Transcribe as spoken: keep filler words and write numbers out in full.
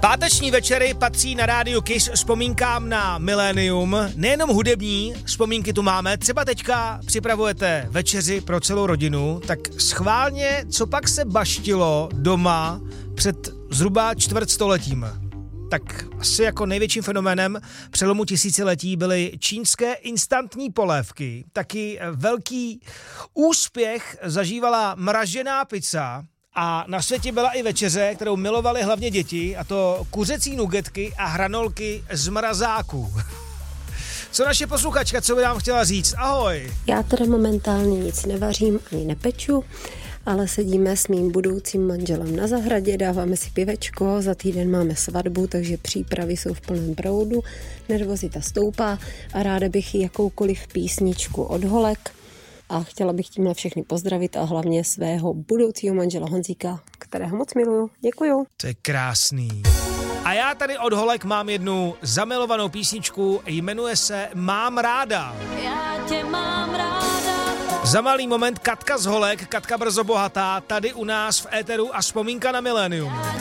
Páteční večery patří na rádiu Kiss vzpomínkám na milénium. Nejenom hudební vzpomínky tu máme, třeba teďka připravujete večeři pro celou rodinu, tak schválně, co pak se baštilo doma před zhruba čtvrtstoletím. Tak asi jako největším fenoménem přelomu tisíciletí byly čínské instantní polévky. Taky velký úspěch zažívala mražená pizza. A na světě byla i večeře, kterou milovali hlavně děti, a to kuřecí nugetky a hranolky z mrazáků. Co naše posluchačka, co by nám chtěla říct? Ahoj. Já teda momentálně nic nevařím ani nepeču, ale sedíme s mým budoucím manželem na zahradě, dáváme si pivečko, za týden máme svatbu, takže přípravy jsou v plném proudu, nervozita stoupá a ráda bych jakoukoliv písničku od Holek. A chtěla bych tímhle všechny pozdravit a hlavně svého budoucího manžela Honzíka, kterého moc miluju. Děkuju. To je krásný. A já tady od Holek mám jednu zamilovanou písničku, jmenuje se Mám ráda. Já tě mám ráda. Za malý moment Katka z Holek, Katka brzo bohatá, tady u nás v éteru a vzpomínka na milénium. Já